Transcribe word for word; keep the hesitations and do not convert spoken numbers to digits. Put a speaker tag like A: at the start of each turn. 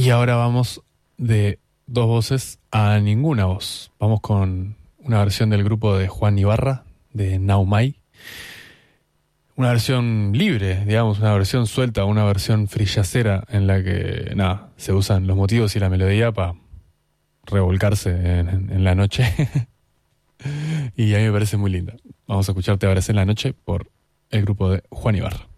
A: Y ahora vamos de dos voces a ninguna voz. Vamos con una versión del grupo de Juan Ibarra, de Naumay. Una versión libre, digamos, una versión suelta, una versión frillacera en la que, nada, se usan los motivos y la melodía para revolcarse en, en, en la noche. Y a mí me parece muy linda. Vamos a escucharte ahora en la noche por el grupo de Juan Ibarra.